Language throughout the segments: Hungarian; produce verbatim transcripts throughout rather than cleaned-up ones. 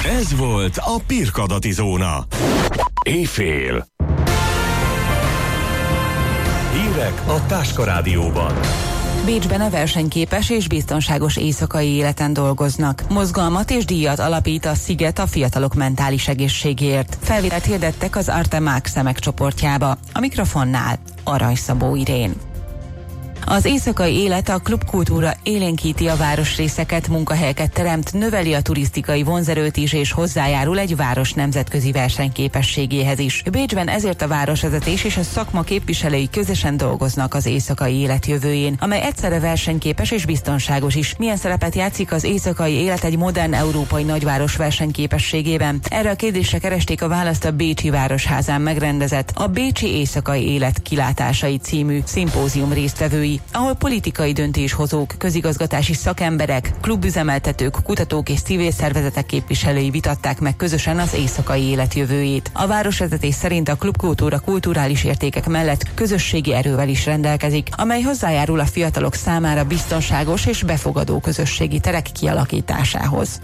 Ez volt a Pirkadati Zóna. Éjfél. Hírek a Táska Rádióban. Bécsben a versenyképes és biztonságos éjszakai életen dolgoznak. Mozgalmat és díjat alapít a Sziget a fiatalok mentális egészségéért. Felvételt hirdettek az Arte Máxemek csoportjába. A mikrofonnál Arany Szabó Irén. Az éjszakai élet a klubkultúra élénkíti a városrészeket, munkahelyeket teremt, növeli a turisztikai vonzerőt is, és hozzájárul egy város nemzetközi versenyképességéhez is. Bécsben ezért a városvezetés és a szakma képviselői közösen dolgoznak az éjszakai élet jövőjén, amely egyszerre versenyképes és biztonságos is. Milyen szerepet játszik az éjszakai élet egy modern európai nagyváros versenyképességében? Erre a kérdésre keresték a választ a Bécsi Városházán megrendezett a Bécsi Éjszakai Élet kilátásai című szimpózium résztvevői, ahol politikai döntéshozók, közigazgatási szakemberek, klubüzemeltetők, kutatók és civil szervezetek képviselői vitatták meg közösen az éjszakai élet jövőjét. A városvezetés szerint a klubkultúra kulturális értékek mellett közösségi erővel is rendelkezik, amely hozzájárul a fiatalok számára biztonságos és befogadó közösségi terek kialakításához.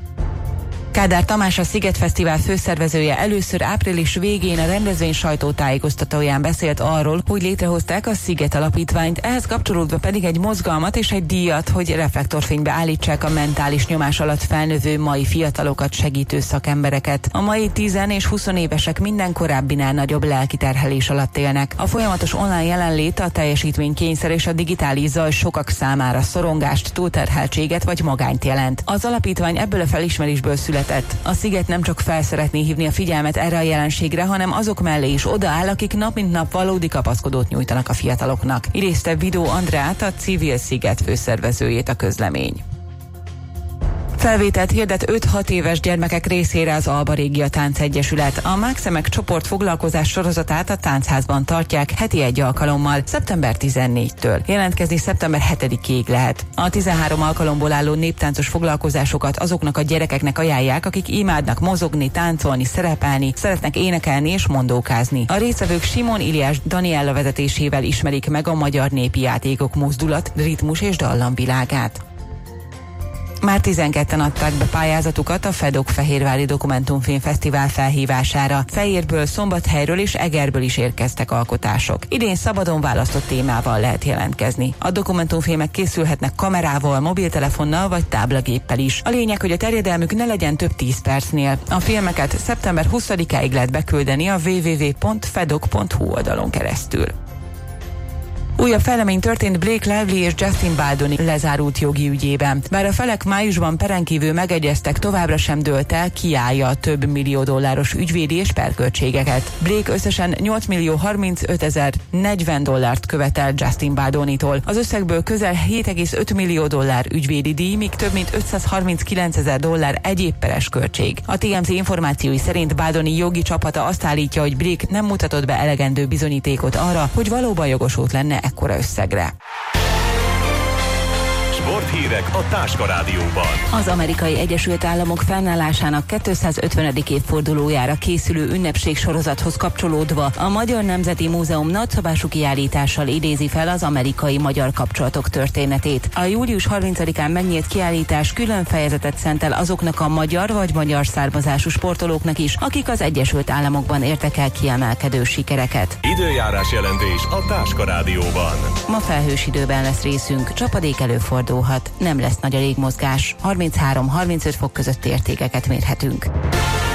Kádár Tamás, a Sziget Fesztivál főszervezője először április végén a rendezvény sajtótájékoztatóján beszélt arról, hogy létrehozták a Sziget Alapítványt, ehhez kapcsolódva pedig egy mozgalmat és egy díjat, hogy reflektorfénybe állítsák a mentális nyomás alatt felnövő mai fiatalokat segítő szakembereket. A mai tizen és huszonévesek minden korábbinál nagyobb lelki terhelés alatt élnek. A folyamatos online jelenlét, a teljesítménykényszer és a digitális zaj sokak számára szorongást, túlterheltséget vagy magányt jelent. Az alapítvány ebből a felismerésből született. A Sziget nem csak fel szeretné hívni a figyelmet erre a jelenségre, hanem azok mellé is odaáll, akik nap mint nap valódi kapaszkodót nyújtanak a fiataloknak. Idézte Vidó Andrát, a Civil Sziget főszervezőjét a közlemény. Felvételt hirdet öt-hat éves gyermekek részére az Alba Régia Táncegyesület. A Máxemek csoport foglalkozás sorozatát a Táncházban tartják heti egy alkalommal, szeptember tizennégytől. Jelentkezni szeptember hetedikéig lehet. A tizenhárom alkalomból álló néptáncos foglalkozásokat azoknak a gyerekeknek ajánlják, akik imádnak mozogni, táncolni, szerepelni, szeretnek énekelni és mondókázni. A résztvevők Simon Iliás Daniella vezetésével ismerik meg a magyar népi játékok mozdulat, ritmus és dallamvilágát. Már tizenketten adták be pályázatukat a Fedok Fehérvári Dokumentumfilm Fesztivál felhívására. Fehérből, Szombathelyről és Egerből is érkeztek alkotások. Idén szabadon választott témával lehet jelentkezni. A dokumentumfilmek készülhetnek kamerával, mobiltelefonnal vagy táblagéppel is. A lényeg, hogy a terjedelmük ne legyen több tíz percnél. A filmeket szeptember huszadikáig lehet beküldeni a double-u double-u double-u pont fedok pont hu oldalon keresztül. Újabb fejlemény történt Blake Lively és Justin Baldoni lezárult jogi ügyében. Bár a felek májusban peren kívül megegyeztek, továbbra sem dőlt el, ki állja a több millió dolláros ügyvédi és perköltségeket. Blake összesen nyolc millió harmincötezer negyven dollárt követel Justin Baldonitól. Az összegből közel hét egész öt millió dollár ügyvédi díj, míg több mint ötszázharminckilencezer dollár egyéb peres költség. A té em zé információi szerint Baldoni jogi csapata azt állítja, hogy Blake nem mutatott be elegendő bizonyítékot arra, hogy valóban jogosult lenne ekkora összegre. Sporthírek a Táska Rádióban. Az Amerikai Egyesült Államok fennállásának kétszázötvenedik évfordulójára készülő ünnepség sorozathoz kapcsolódva a Magyar Nemzeti Múzeum nagyszabású kiállítással idézi fel az amerikai-magyar kapcsolatok történetét. A július harmincadikán megnyílt kiállítás külön fejezetet szentel azoknak a magyar vagy magyar származású sportolóknak is, akik az Egyesült Államokban értek el kiemelkedő sikereket. Időjárás jelentés a Táska Rádióban. Ma felhős időben lesz részünk, csapadék előfordulhat, nem lesz nagy a légmozgás, harminchárom-harmincöt fok közötti értékeket mérhetünk.